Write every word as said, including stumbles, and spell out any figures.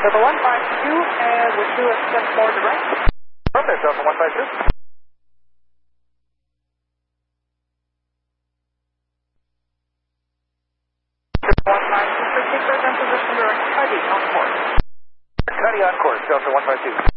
Delta one five two, and we're two at step more direct. Perfect, Delta one five two. one five two, take those in position direct, Cuddy on course. Cuddy on course, Delta one five two.